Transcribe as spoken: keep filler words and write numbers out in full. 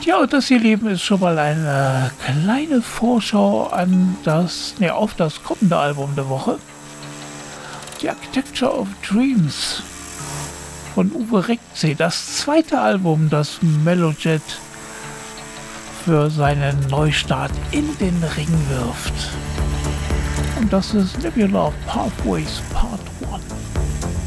Ja, und das, ihr Lieben, ist schon mal eine kleine Vorschau an das, ne, auf das kommende Album der Woche. The Architecture of Dreams von Uwe Reckzee. Das zweite Album, das Melojet für seinen Neustart in den Ring wirft. Und das ist Nebula of Pathways Part